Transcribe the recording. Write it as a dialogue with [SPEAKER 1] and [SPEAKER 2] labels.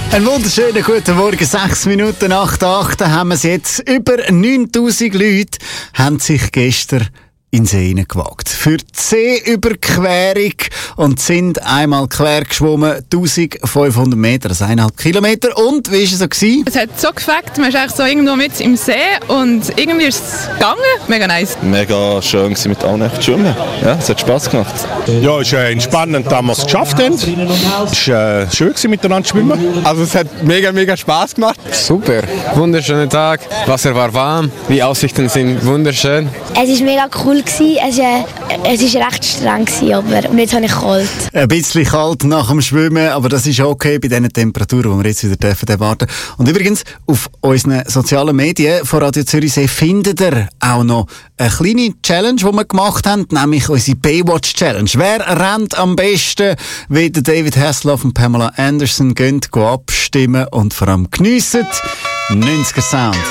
[SPEAKER 1] Einen wunderschönen guten Morgen, 6 Minuten nach 8 haben wir es jetzt. Über 9000 Leute haben sich gestern in den See gewagt. Für die Seeüberquerung und sind einmal quer geschwommen, 1500 Meter, also 1,5 Kilometer. Und wie war es so gewesen?
[SPEAKER 2] Es hat so gefällt, man ist eigentlich so irgendwo mit im See und irgendwie ist es gegangen. Mega nice.
[SPEAKER 3] Mega schön gewesen, mit allen echt zu schwimmen. Ja, es hat Spass gemacht.
[SPEAKER 4] Ja, es ist entspannend, dass wir es geschafft haben. Es war schön gewesen, miteinander zu schwimmen.
[SPEAKER 5] Also es hat mega Spaß gemacht. Super, wunderschöner Tag. Wasser war warm, die Aussichten sind wunderschön.
[SPEAKER 6] Es war mega cool. Es war recht streng, aber und jetzt habe ich kalt.
[SPEAKER 1] Ein bisschen kalt nach dem Schwimmen, aber das ist okay bei diesen Temperaturen, die wir jetzt wieder erwarten dürfen. Und übrigens, auf unseren sozialen Medien von Radio Zürichsee findet ihr auch noch eine kleine Challenge, die wir gemacht haben, nämlich unsere Baywatch Challenge. Wer rennt am besten, wie der David Hasselhoff und Pamela Anderson, geht abstimmen und vor allem geniessen 90er Sound.